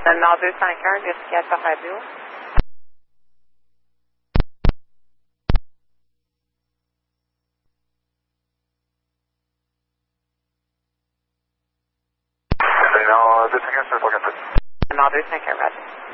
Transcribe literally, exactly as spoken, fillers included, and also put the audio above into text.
Nord deux cinq un, vérificateur radio. Nord deux cinq un, c'est le trois quatre sept. Nord deux cinq un, radio.